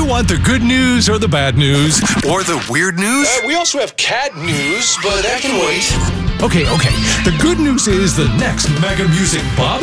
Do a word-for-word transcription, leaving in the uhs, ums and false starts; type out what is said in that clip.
want the good news or the bad news or the weird news? Uh, we also have cat news, but that can wait. Okay, okay. The good news is the next Mega Music Bob